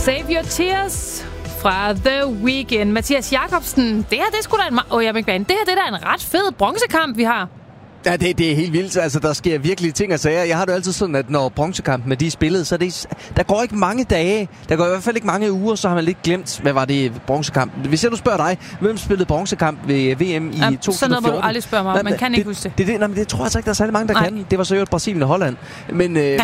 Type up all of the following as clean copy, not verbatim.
Save Your Tears fra The Weeknd. Mathias Jacobsen, det her det er sgu da det her det er da en ret fed bronzekamp, vi har. Ja, det er helt vildt. Altså, der sker virkelig ting og sager. Jeg har det altid sådan, at når bronzekampene de er spillet, så der går ikke mange dage. Der går i hvert fald ikke mange uger, så har man lidt glemt, hvad var det bronzekamp. Hvis jeg nu spørger dig, hvem spillede bronzekamp ved VM i 2014? Sådan noget må du aldrig spørge mig om. Man kan ikke huske det. Det tror jeg altså ikke, der er særlig mange, der kan. Det var så jo Brasilien og Holland. Men det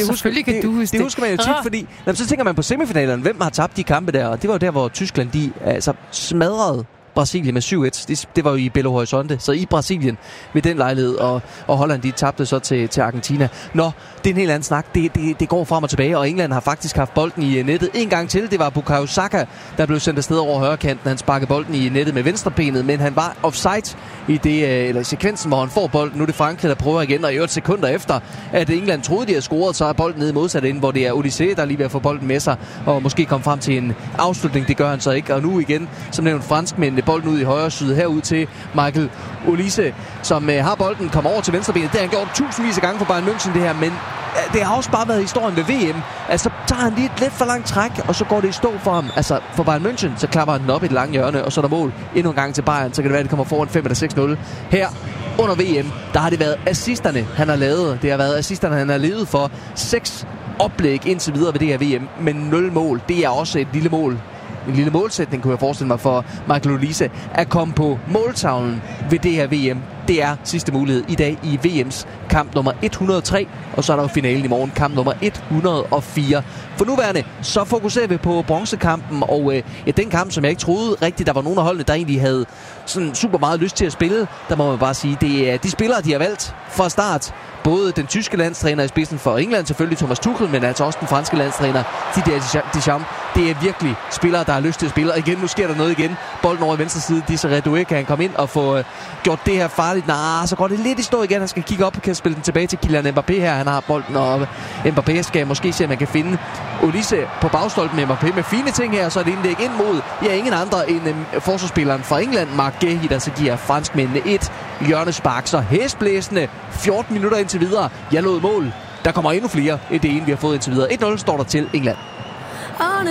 husker man jo tit, fordi så tænker man på semifinalerne. Hvem har tabt de kampe der? Og det var jo der, hvor Tyskland de smadrede Brasilien med 7-1. Det var jo i Belo Horizonte, så i Brasilien ved den lejlighed, og Holland de tabte så til Argentina. Nå, det er en helt anden snak. Det går frem og tilbage, og England har faktisk haft bolden i nettet en gang til. Det var Bukayo Saka, der blev sendt afsted over højrekanten. Han sparkede bolden i nettet med venstrebenet, men han var offside i sekvensen, hvor han får bolden. Nu er det Frankrig, der prøver igen, og i 8 sekunder efter, at England troede, de havde scoret, så er bolden nede modsat ende, hvor det er Olise, der lige ved at få bolden med sig, og måske komme frem til en afslutning. Det gør han så ikke, og nu igen, som nævnt, franskmændene bolden ud i højre side, herud til Michael Olise, som har bolden, kommer over til venstrebenet. Det har han gjort tusindvis af gange for Bayern München, det her, men det har også bare været historien ved VM. Altså, tager han lige et lidt for langt træk, og så går det i stå for ham. Altså, for Bayern München, så klapper han den op i et langt hjørne, og så er der mål endnu en gang til Bayern. Så kan det være, at det kommer foran 5 eller 6-0. Her under VM, der har det været assisterne, han har lavet. Det har været assisterne, han har levet for 6 oplæg indtil videre ved det her VM, men 0 mål. Det er også et lille mål. En lille målsætning, kunne jeg forestille mig, for Michael Olise at komme på måltavlen ved det her VM. Det er sidste mulighed i dag i VM's kamp nummer 103, og så er der jo finalen i morgen, kamp nummer 104. For nuværende, så fokuserer vi på bronzekampen, og den kamp, som jeg ikke troede rigtigt, der var nogen af holdene, der egentlig havde sådan super meget lyst til at spille. Der må man bare sige, det er de spillere, de har valgt fra start. Både den tyske landstræner i spidsen for England, selvfølgelig Thomas Tuchel, men altså også den franske landstræner Didier Deschamps. Det er virkelig spillere, der har lyst til at spille. Og igen, nu sker der noget igen. Bolden over i venstre side, Desiré Doué, kan han komme ind og få gjort det her farligt. Så går det lidt i stå igen. Han skal kigge op og kan spille den tilbage til Kylian Mbappé her. Han har bolden, og Mbappé skal måske se, om man kan finde Olise på bagstolpen med Mbappé med fine ting her. Så er det indlæg ind mod ingen andre end forsvarsspilleren fra England, Marc Guéhi, der så giver franskmændene et hjørnespark. Så hæsblæsende 14 minutter indtil videre. Jeg lod mål. Der kommer endnu flere end det ene, vi har fået indtil videre. 1-0 står der til England.